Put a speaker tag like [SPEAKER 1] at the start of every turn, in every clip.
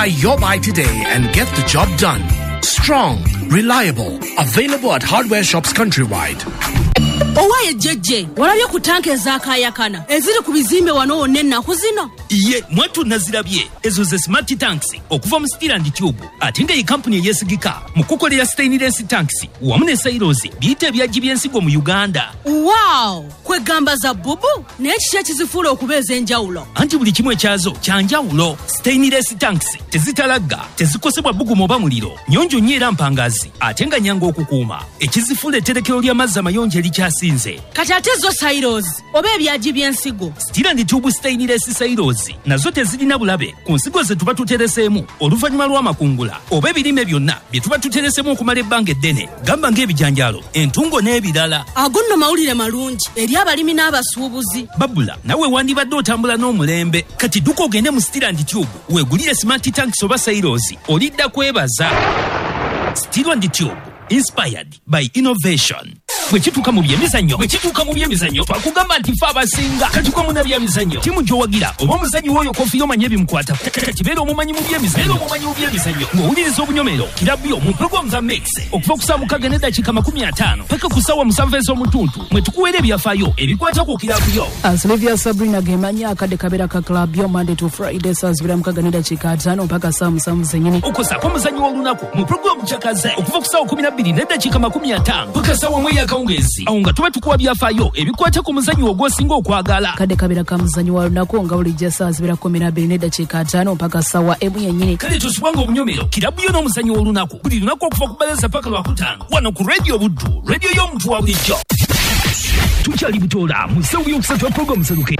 [SPEAKER 1] Buy your buy today and get the job done. Strong, reliable, available at hardware shops countrywide.
[SPEAKER 2] Owaye jeje walabye ku tanke zakayakana eziri ku bizimbe wano wonna nnaku zino.
[SPEAKER 3] Iye mwatu nazirabye ezo ze smart tanks okuva mu Steel and Tube ate nga iyi company eyesigika mu kukolera stainless tanks wamu ne silos biyite ebyagi by'ensigo mu Uganda.
[SPEAKER 2] Wow, kwegamba za bubu n'ekiki ekizifuula okubeeza enjawulo.
[SPEAKER 3] Anti buli kimu ekyazo kyanjawulo. Stainless tanks tezitalagga, tezikosebwa bugumu oba muliro, nyonjo nnyo era mpangazi ate nga nyangu okukuuma. Ekizifuula etterekero ly'amazzi amayonjo erikyasinze.
[SPEAKER 2] Kati ate zo silos oba ebyagi by'ensigo.
[SPEAKER 3] Steel and Tube stainless silos nazo tezirina bulabe ku nsigo ze tuba tutereseemu oluvannyuma lw'amakungula oba ebirime byonna bye tuba tutereseemu okumala ebbanga eddene, gamba ng'ebijanjaalo, entungo n'ebirala.
[SPEAKER 2] Ago nno mawulire malungi eri abalimi n'abasuubuzi.
[SPEAKER 3] Babula nawe wandibadde otambula n'omulembe, kati dduka ogende mu Steel and Tube weegulire smart tanks oba silos olidda kwebaza. Steel and Tube, inspired by innovation. Bwekituuka mu byemizannyo twakugamba nti ffe abasinga katuuka mu nabyemizannyo timu gy'owagira oba omuzannyi w'oyo kofi omanyi ebimukwata kibeera omumanyi mu byemizannyo ng'owuliriza obunyomero kirabyo mu program za mix okuva ku ssaawa 6 n'eddakiika 50 paka ku ssaawa 7 ez'omutuntu mwe tukuweera ebyafaayo ebikwata ku kirabyo.
[SPEAKER 4] Sylvia Sabrina gemanya akadde kabeera ka kirabyo Monday to Friday saa 6 n'eddakiika 5 mpaka saa 7 zennyini
[SPEAKER 3] okusaako omuzannyi w'olunaku mu program kyakaze okuva ku ssaawa 12 n'eddakiika 50 mpaka ssaawa 1 awo nga tuba tukuwa byafaayo ebikwata ku muzannyi ogw'osinga okwagala.
[SPEAKER 4] Kadde kabeera ka muzannyi wa lunaku nga bulijjo saa 12 n'eddakiika 5 mpaka ssaawa 1 yennyini.
[SPEAKER 3] Kale tosubwanga obunyomero kirabyo n'omuzannyi w'olunaku buli lunaku okuva ku balaza paka lwakutaano wano ku Radio Buddu, radio y'omuntu wa bulijjo. Tukyali butoola mu ssaawa y'okusatu wa programu Seruke.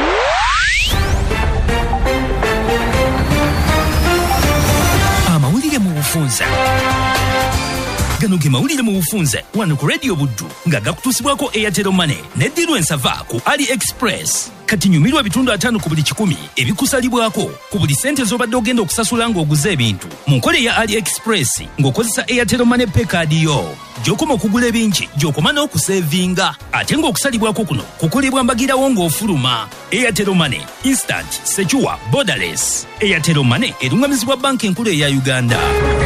[SPEAKER 3] Amawulire mu bufunza. Gano ge mawulire mu bufunze wano ku Radio Buddu nga gakutuusibwako Airtel Money ne ddiru ensava ku AliExpress. Kati nyumirwa bitundu 5 ku buli 10 ebikusalibwako ku buli sente z'obadde ogenda okusasula ng'oguza ebintu mu nkole ya AliExpress ng'okozesa Airtel Money Pay Card yo. Gy'okoma okugula ebingi gy'okoma n'okusevinga ate ng'okusalibwako kuno kukolebwa mbagirawo ng'ofuluma. Airtel Money, instant, secure, borderless. Airtel Money erungamizibwa banka enkulu eya Uganda.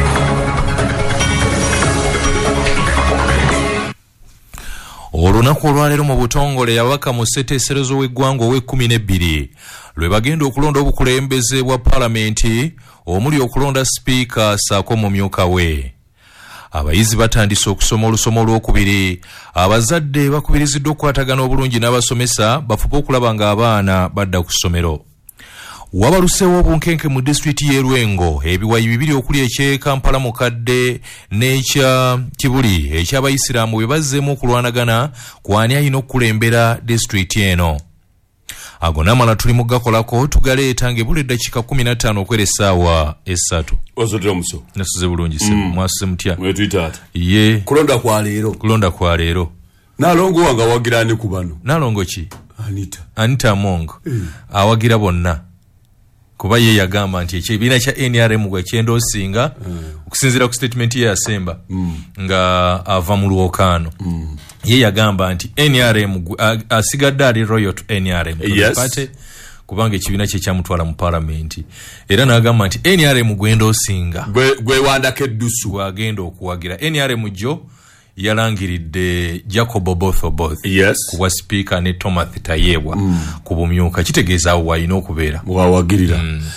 [SPEAKER 5] Olunaku olwaleero mu butongole yabaka mu sseteeserezo w'eggwanga ow'e12 lwe bagenda okulonda obukulembeze bwa paalamenti omuli okulonda sipiika ssaako mumyuka we. Abayizi batandise okusoma olusoma olwokubiri, abazadde bakubiriziddwa okukwatagana obulungi n'abasomesa bafube okulaba ng'abaana badda ku ssomero. Wabaluseewo obunkenke mu disitulikiti y'e Lwengo ebiwayi 2 okuli eky'e Kampala mukadde n'ekya Kibuli eky'abayisiraamu bwe bazzeemu okulwanagana ku ani alina okukulembera disitulikiti eno. Ago n'amala tuli mu gakolako tugaleeta ng'ebula eddakiika 15 okwera essaawa 3.
[SPEAKER 6] Ozodde omuso.
[SPEAKER 5] Nasuze bulungi ssebo mwasuse mutya.
[SPEAKER 6] Mwetuyitaate.
[SPEAKER 5] Ye.
[SPEAKER 6] Kulonda kwa leero. Nalongo wanga wagira ni ku bano.
[SPEAKER 5] Nalongo ki?
[SPEAKER 6] Anita
[SPEAKER 5] Among. Awagira bonna. Kuba ye yagamba nti ekibiina kya NRM gwe kyendo osinga okusinziira ku statement ye yasemba nga ava mu lwokaano. Ye yagamba nti NRM asigadde ali royal to NRM.
[SPEAKER 6] Yes.
[SPEAKER 5] Kubanga ekibiina kye kyamutwala mu parliament era n'agamba nti NRM gwendo osinga
[SPEAKER 6] gwe wandake eddusu
[SPEAKER 5] gwagenda okuwagira. NRM jo yalangiridde Jacob Oboth
[SPEAKER 6] yes.
[SPEAKER 5] kuwa speaker ne Thomas Tayebwa ku bumyuka kitegeeza wayina okubeera
[SPEAKER 6] wawagirira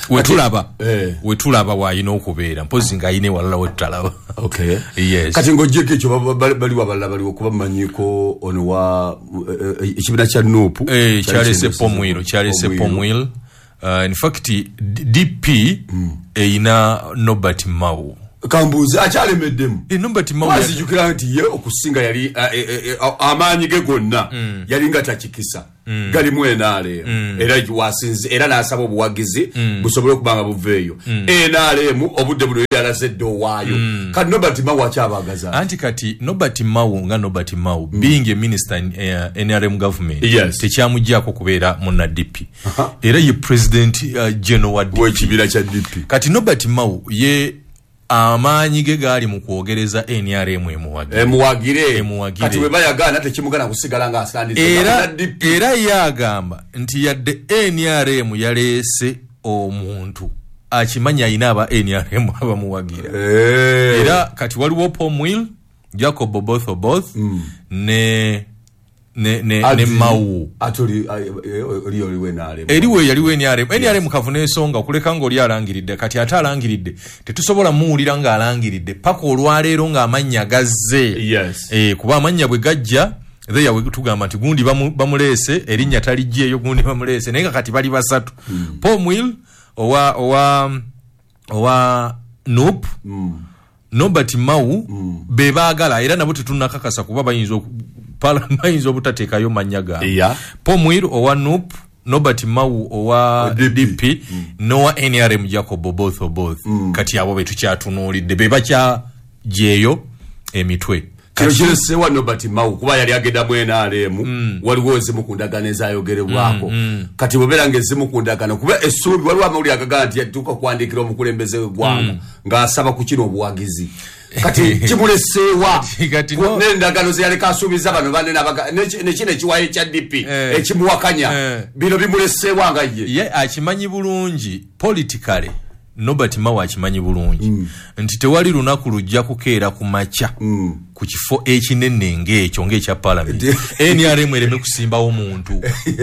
[SPEAKER 5] wetulaba wayina okubeera mpozi nga ayine walala wetalaba.
[SPEAKER 6] Okay.
[SPEAKER 5] Yes.
[SPEAKER 6] Kati ngojjeko ekyo bali wabalala bali okuba manyiko ono wa ekibiina kya Nuupu
[SPEAKER 5] kyalese Pomwil in fact DP eina Nobert Mao
[SPEAKER 6] Kambuzi akyalemeddemu.
[SPEAKER 5] Nobert Mao
[SPEAKER 6] azijukira nti ye okusinga yali amaanyi ge gonna yali nga takikisa gali mwenale era wasinze era nasaba obuwagizi busobole okubanga buveeyo enalemu obudde buno yalaze ddo waayo kati Nobert Mao akyabagaza
[SPEAKER 5] anti kati Nobert Mao being a minister in NRM government
[SPEAKER 6] yes.
[SPEAKER 5] tekyamujjako kubeera munna DP era ye president general wa DP
[SPEAKER 6] w'ekibiina kya DP
[SPEAKER 5] kati Nobert Mao ye amaanyi ge gaali mu kwogereza NRM emuwagire
[SPEAKER 6] kati bwe bayagana tekimugana kusigala nga asandiza
[SPEAKER 5] era yagamba nti yadde NRM yaleese omuntu akimanya ayina aba NRM abamuwagira era kati waliwo Pomwil Jacob Both ne Mau eriwe yaliwe NRM kavuna ensonga okuleka ng'oli alangiridde kati ate alangiridde tetusobola muwulira ng'alangiridde paka olwaleero ng'amanya gazze kuba amanya bwe gajja theya tugamba nti gundi bamuleese erinnya talijjeeyo gundi bamuleese naye kati bali basatu Pomwil owa Nope Nobert Mau be baagala era nabo tetunnakakasa kuba bayinza obutateekayo mannya gaabwe Pomwil owa Nope Nobert Mau owa DP nowa NRM Jacob both kati abo betukyatunuulidde be bakyajeeyo emitwe
[SPEAKER 6] Kirosewa Nobert Mau kuba yali agenda NRM waliwo ezimu ku ndagaano ezaayogerebwako kati bwebera ng'ezimu ku ndagaano kuba essuubi waliwo amawulire agaga nti yatuuka kuwandiikira omukulembeze w'eggwanga ng'asaba ku kino obuwagizi kati kimuleseewa n'endagaano ze yaleka asuubiza bano banene nekino ekiwayo ekya DP ekimuwakanya bino bimuleseewa nga ye
[SPEAKER 5] akimanyi bulungi politikale Nobert Mau akimanyi bulungi nti tewali lunaku lujja kukeera ku maca ku kifo ekinene ng'ekyo ng'ekya Parliament NRM ereme kusimbawo omuntu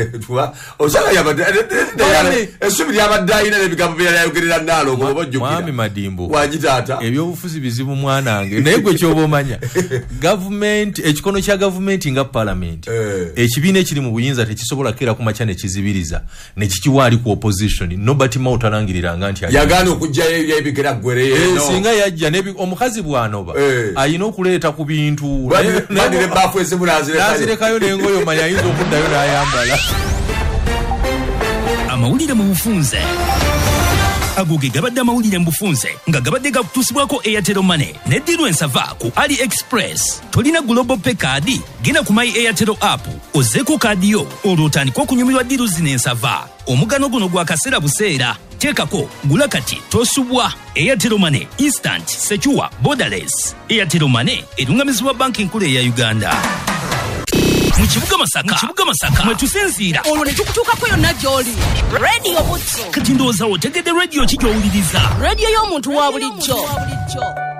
[SPEAKER 6] essubi lyabadde alina n'ebigambo bye yayogerera Naalongo oba ojjukira
[SPEAKER 5] Mwami Madimbo
[SPEAKER 6] wagitaata
[SPEAKER 5] ebyobufuzi bizibu mwanange naye gwe ky'oba omanya gavumenti ekikono kya gavumenti nga Parliament ekibiina ekiri mu buyinza tekisobola keera ku maca ne kizibiriza ne kikiwaali ku opposition Nobert Mau talangiriranga nti
[SPEAKER 6] okujjayo ebigera ggwere
[SPEAKER 5] singa yajja omukazi bw'anoba ayina okuleeta ku bintu
[SPEAKER 6] badire baafu ezimu
[SPEAKER 5] nazirekayo n'engoye omanya ayinza okuddayo n'ayambala
[SPEAKER 3] amawulire mu bufunze ago ge gabadde amawulire mu bufunze nga gabadde gakutuusibwako Airtel Money ne Diru Ensava ku AliExpress. Tolina global pay card genda ku My Airtel app ozzeeko kaadi yo olwo otandika okunyumirwa Diru zino Ensava. Omugano guno gwa kaseera buseera teekako gula kati tosubwa. Airtel Money instant secure borderless. Airtel Money erungamizibwa banki nkulu eya Uganda. Mu kibuga Masaka mwe tusinziira
[SPEAKER 2] olwo ne tukutuukako yonna gy'oli Radio Butso
[SPEAKER 3] kati ndowooza otegedde radio ki gy'owuliriza
[SPEAKER 2] radio y'omuntu wa bulijjo